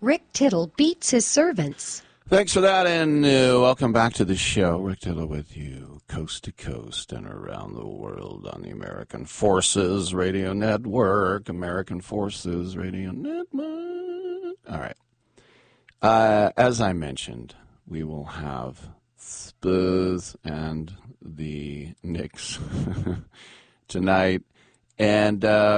Rick Tittle beats his servants. Thanks for that, and welcome back to the show. Rick Tittle with you, coast to coast and around the world on the American Forces Radio Network. American Forces Radio Network. All right. As I mentioned, we will have Spurs and the Knicks tonight. And,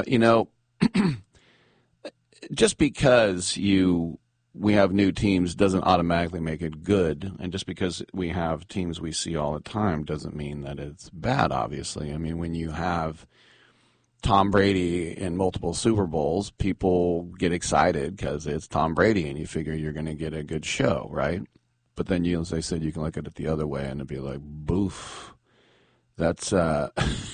just because we have new teams doesn't automatically make it good. And just because we have teams we see all the time doesn't mean that it's bad, obviously. I mean, when you have Tom Brady in multiple Super Bowls, people get excited because it's Tom Brady and you figure you're going to get a good show, right? But then, as I said, you can look at it the other way and it'd be like, boof. That's, that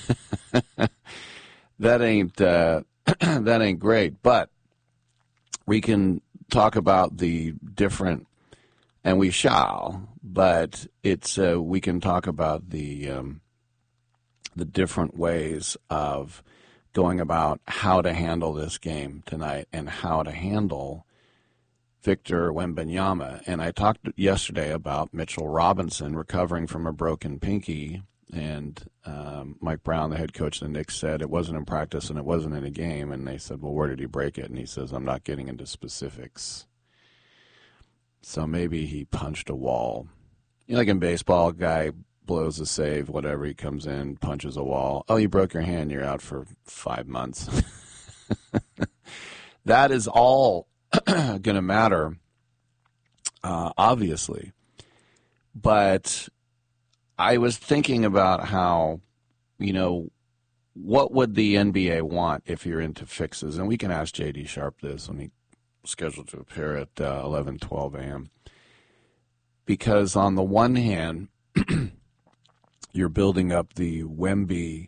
ain't great. But we can talk about the different, and we shall, but it's we can talk about the different ways of going about how to handle this game tonight and how to handle Victor Wembanyama. And I talked yesterday about Mitchell Robinson recovering from a broken pinky, and Mike Brown, the head coach of the Knicks, said it wasn't in practice and it wasn't in a game. And they said, well, where did he break it? And he says, I'm not getting into specifics. So maybe he punched a wall. Like in baseball, a guy blows a save, whatever, he comes in, punches a wall. Oh, you broke your hand, you're out for 5 months. That is all going to matter, obviously. But I was thinking about how, what would the NBA want if you're into fixes? And we can ask J.D. Sharp this when he's scheduled to appear at 11:12 a.m. Because on the one hand, you're building up the Wemby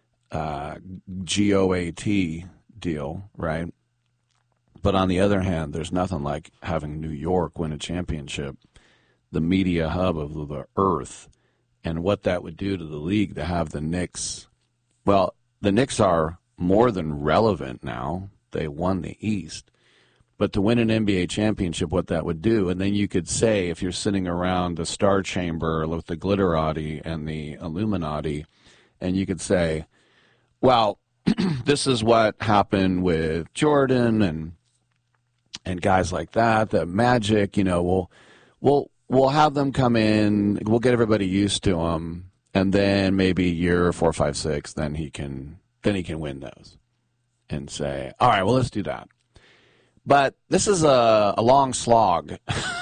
GOAT deal, right? But on the other hand, there's nothing like having New York win a championship, the media hub of the earth, and what that would do to the league to have the Knicks. Well, the Knicks are more than relevant now. They won the East. But to win an NBA championship, what that would do, and then you could say, if you're sitting around the Star Chamber with the Glitterati and the Illuminati, and you could say, well, this is what happened with Jordan and guys like that, the Magic, we'll have them come in, we'll get everybody used to them, and then maybe year 4, 5, 6, then he can win those, and say, all right, well, let's do that. But this is a long slog.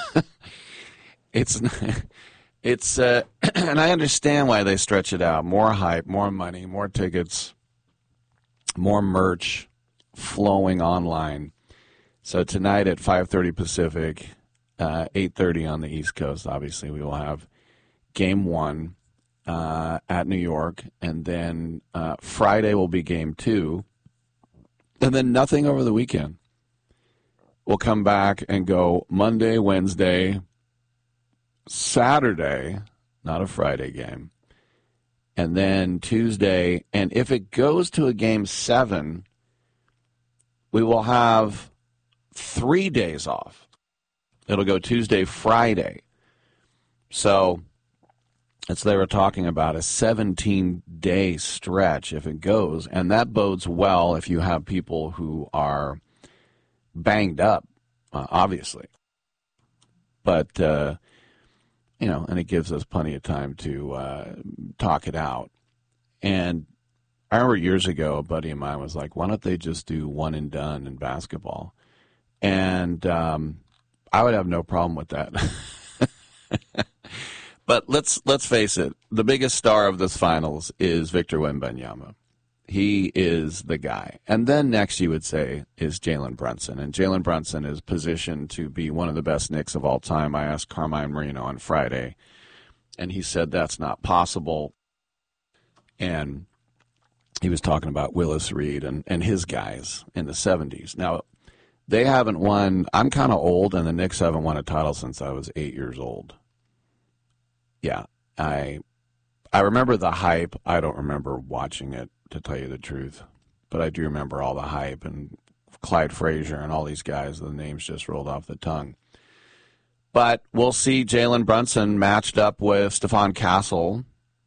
It's and I understand why they stretch it out. More hype, more money, more tickets, more merch flowing online. So tonight at 5:30 Pacific, 8:30 on the East Coast, obviously, we will have Game 1 at New York. And then Friday will be Game 2. And then nothing over the weekend. We'll come back and go Monday, Wednesday, Saturday, not a Friday game, and then Tuesday. And if it goes to a Game 7, we will have 3 days off. It'll go Tuesday, Friday. So as they were talking about, a 17-day stretch if it goes, and that bodes well if you have people who are banged up, obviously. But, and it gives us plenty of time to talk it out. And I remember years ago, a buddy of mine was like, why don't they just do one and done in basketball? And I would have no problem with that. But let's face it, the biggest star of this finals is Victor Wembanyama. He is the guy. And then next, you would say, is Jalen Brunson. And Jalen Brunson is positioned to be one of the best Knicks of all time. I asked Carmine Marino on Friday, and he said that's not possible. And he was talking about Willis Reed and his guys in the 70s. Now, they haven't won. I'm kind of old, and the Knicks haven't won a title since I was 8 years old. Yeah, I remember the hype. I don't remember watching it, to tell you the truth. But I do remember all the hype and Clyde Frazier and all these guys. The names just rolled off the tongue. But we'll see Jalen Brunson matched up with Stephon Castle.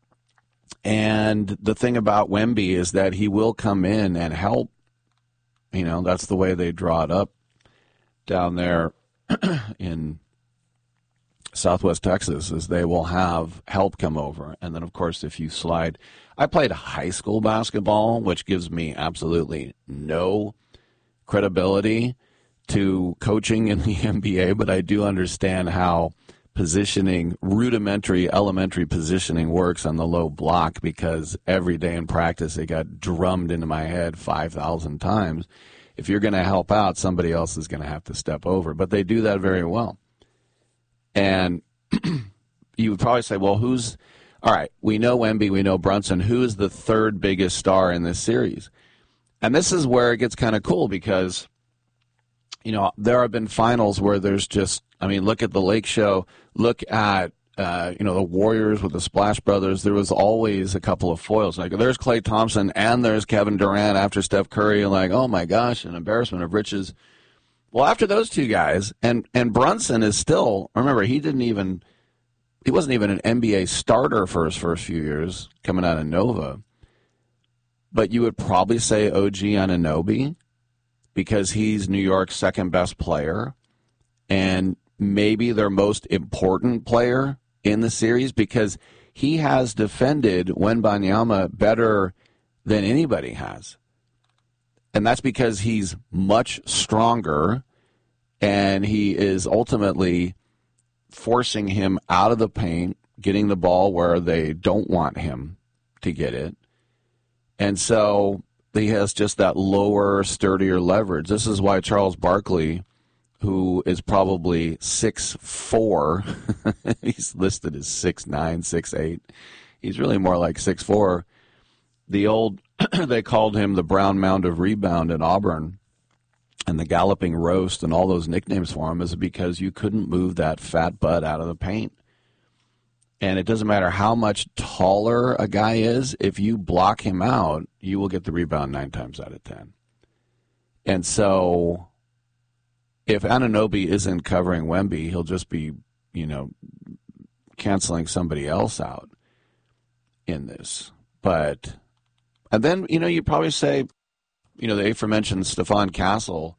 And the thing about Wemby is that he will come in and help. You know, that's the way they draw it up down there in Southwest Texas, is they will have help come over. And then, of course, if you slide. I played high school basketball, which gives me absolutely no credibility to coaching in the NBA, but I do understand how positioning, elementary positioning works on the low block, because every day in practice it got drummed into my head 5,000 times. If you're going to help out, somebody else is going to have to step over. But they do that very well. And you would probably say, well, all right, we know Wemby, we know Brunson. Who is the third biggest star in this series? And this is where it gets kind of cool, because you know, there have been finals where there's just, I mean, look at the Lake Show, look at, the Warriors with the Splash Brothers. There was always a couple of foils. Like, there's Klay Thompson and there's Kevin Durant after Steph Curry, and like, oh my gosh, an embarrassment of riches. Well, after those two guys, and Brunson is still, remember, he wasn't even an NBA starter for his first few years coming out of Nova. But you would probably say OG Anunoby, because he's New York's second best player and maybe their most important player in the series, because he has defended Wembanyama better than anybody has. And that's because he's much stronger, and he is ultimately forcing him out of the paint, getting the ball where they don't want him to get it. And so he has just that lower, sturdier leverage. This is why Charles Barkley, who is probably 6'4", he's listed as 6'9", 6'8". He's really more like 6'4". They called him the Brown Mound of Rebound at Auburn, and the Galloping Roast, and all those nicknames for him is because you couldn't move that fat butt out of the paint. And it doesn't matter how much taller a guy is, if you block him out, you will get the rebound 9 times out of 10. And so if Anunoby isn't covering Wemby, he'll just be, canceling somebody else out in this. And then, you probably say, the aforementioned Stephon Castle,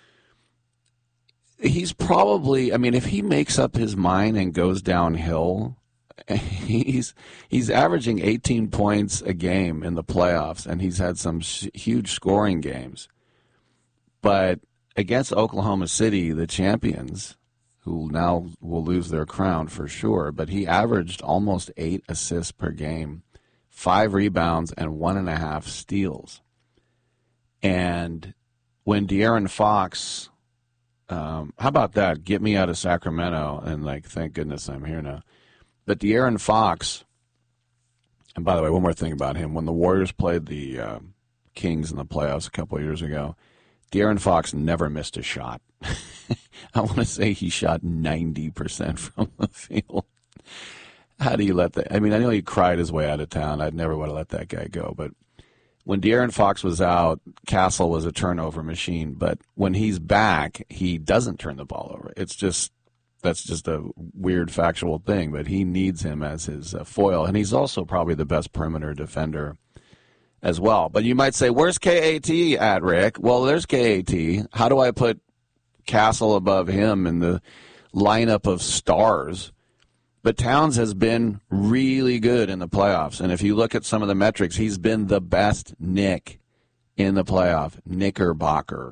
he's probably, if he makes up his mind and goes downhill, he's averaging 18 points a game in the playoffs, and he's had some huge scoring games. But against Oklahoma City, the champions, who now will lose their crown for sure, but he averaged almost 8 assists per game, 5 rebounds, and 1.5 steals. And when De'Aaron Fox, how about that? Get me out of Sacramento, and thank goodness I'm here now. But De'Aaron Fox, and by the way, one more thing about him. When the Warriors played the Kings in the playoffs a couple of years ago, De'Aaron Fox never missed a shot. I want to say he shot 90% from the field. How do you let that? I know he cried his way out of town. I'd never want to let that guy go. But when De'Aaron Fox was out, Castle was a turnover machine. But when he's back, he doesn't turn the ball over. That's just a weird factual thing, but he needs him as his foil. And he's also probably the best perimeter defender as well. But you might say, where's KAT at, Rick? Well, there's KAT. How do I put Castle above him in the lineup of stars? But Towns has been really good in the playoffs. And if you look at some of the metrics, he's been the best Nick in the playoff, Knickerbocker.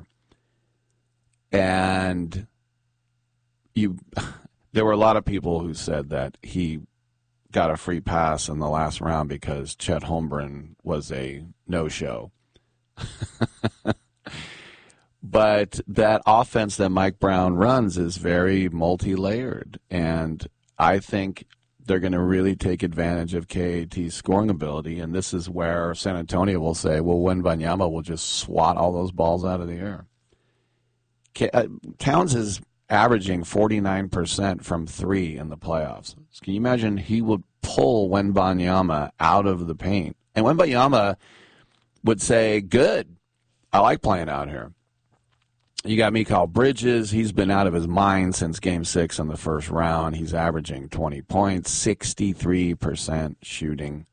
And there were a lot of people who said that he got a free pass in the last round because Chet Holmgren was a no-show. But that offense that Mike Brown runs is very multi-layered, and I think they're going to really take advantage of KAT's scoring ability, and this is where San Antonio will say, well, Wembanyama will just swat all those balls out of the air. Towns is averaging 49% from 3 in the playoffs. So can you imagine he would pull Wembanyama out of the paint? And Wembanyama would say, good, I like playing out here. You got Mikal Bridges. He's been out of his mind since Game 6 in the first round. He's averaging 20 points, 63% shooting.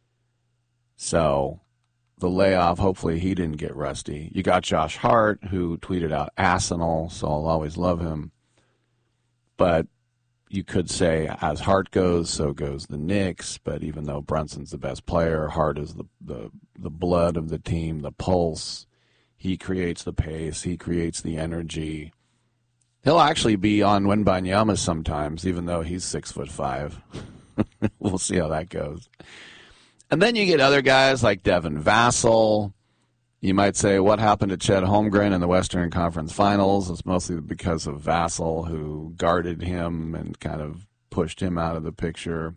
So the layoff, hopefully he didn't get rusty. You got Josh Hart, who tweeted out Arsenal, so I'll always love him. But you could say, as Hart goes, so goes the Knicks. But even though Brunson's the best player, Hart is the blood of the team, the pulse. He creates the pace. He creates the energy. He'll actually be on Wembanyama sometimes, even though he's 6'5". We'll see how that goes. And then you get other guys like Devin Vassell. You might say, what happened to Chet Holmgren in the Western Conference Finals? It's mostly because of Vassell, who guarded him and kind of pushed him out of the picture.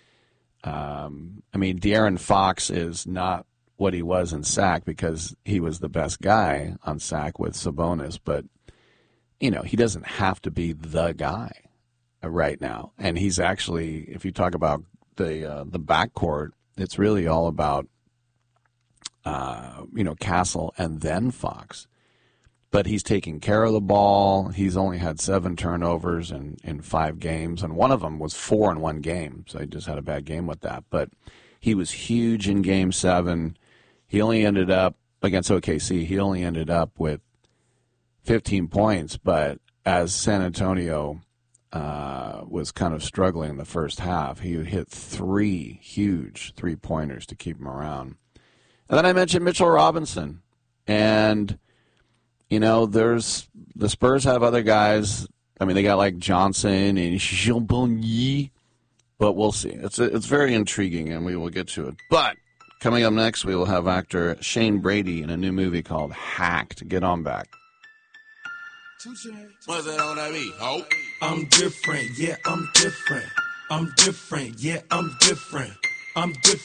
De'Aaron Fox is not what he was in SAC because he was the best guy on SAC with Sabonis, but he doesn't have to be the guy right now. And he's actually, if you talk about the backcourt, it's really all about Castle and then Fox. But he's taking care of the ball. He's only had 7 turnovers in 5 games, and one of them was 4 in one game, so he just had a bad game with that. But he was huge in Game 7. He only ended up, against OKC, he only ended up with 15 points, but as San Antonio was kind of struggling in the first half, he hit 3 huge three-pointers to keep him around. And then I mentioned Mitchell Robinson. And, the Spurs have other guys. They got like Johnson and Chambonnier, but we'll see. It's very intriguing, and we will get to it. But coming up next, we will have actor Shane Brady in a new movie called Hacked. Get on back. What's that on that beat? Oh, I'm different, yeah, I'm different. I'm different, yeah, I'm different. I'm different.